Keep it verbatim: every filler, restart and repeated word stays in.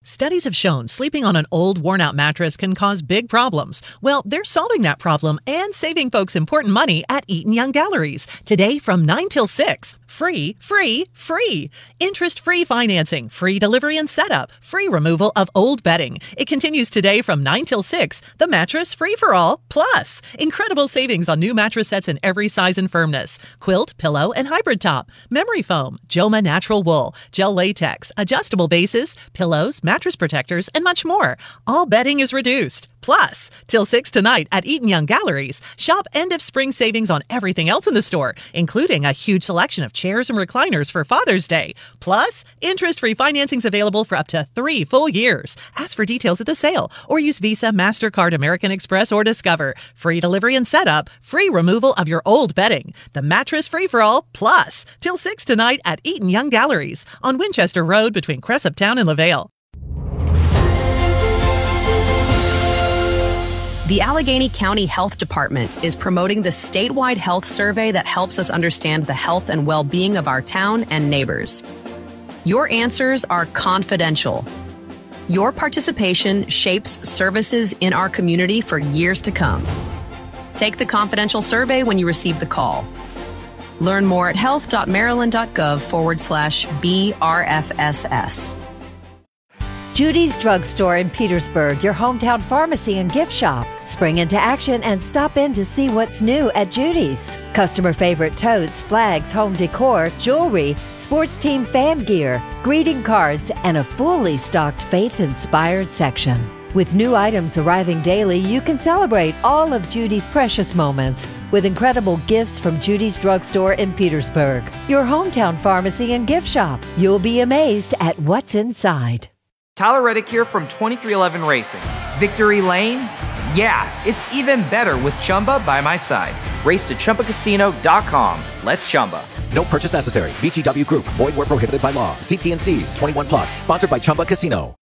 Studies have shown sleeping on an old, worn-out mattress can cause big problems. Well, they're solving that problem and saving folks important money at Eaton Young Galleries. Today from nine till six. Free, free, free. Interest-free financing, free delivery and setup, free removal of old bedding. It continues today from nine till six. The Mattress Free-for-All Plus. Incredible savings on new mattress sets in every size and firmness. Quilt, pillow, and hybrid top. Memory foam, Joma natural wool, gel latex, adjustable bases, pillows, mattress protectors, and much more. All bedding is reduced. Plus, till six tonight at Eaton Young Galleries, shop end of spring savings on everything else in the store, including a huge selection of chairs and recliners for Father's Day. Plus, interest-free financing's available for up to three full years. Ask for details at the sale or use Visa, MasterCard, American Express, or Discover. Free delivery and setup, free removal of your old bedding. The Mattress Free-for-All Plus, till six tonight at Eaton Young Galleries on Winchester Road between Cressup Town and LaVale. The Allegheny County Health Department is promoting the statewide health survey that helps us understand the health and well-being of our town and neighbors. Your answers are confidential. Your participation shapes services in our community for years to come. Take the confidential survey when you receive the call. Learn more at health.maryland.gov forward slash BRFSS. Judy's Drugstore in Petersburg, your hometown pharmacy and gift shop. Spring into action and stop in to see what's new at Judy's. Customer favorite totes, flags, home decor, jewelry, sports team fan gear, greeting cards, and a fully stocked faith-inspired section. With new items arriving daily, you can celebrate all of Judy's precious moments with incredible gifts from Judy's Drugstore in Petersburg, your hometown pharmacy and gift shop. You'll be amazed at what's inside. Tyler Reddick here from twenty-three eleven Racing. Victory Lane? Yeah, it's even better with Chumba by my side. Race to Chumba Casino dot com. Let's Chumba. No purchase necessary. V G W Group. Void where prohibited by law. See T and C's. twenty-one plus. Sponsored by Chumba Casino.